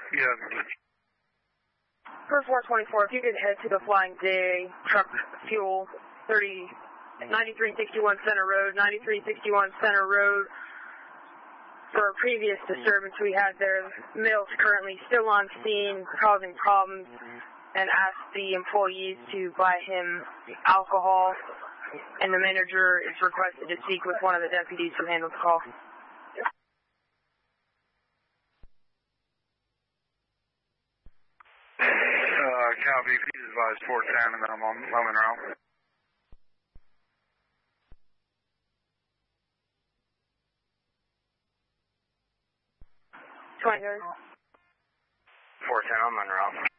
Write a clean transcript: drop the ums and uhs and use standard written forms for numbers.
Yeah. For 424, if you could head to the Flying J truck fuel 9361 Center Road, 9361 Center Road. For a previous disturbance we had there, male's currently still on scene causing problems and asked the employees to buy him alcohol, and the manager is requested to speak with one of the deputies who handled the call. Cal VP advised 410 and then I'm on Lemon route. Twenty-third. 410 on Monroe.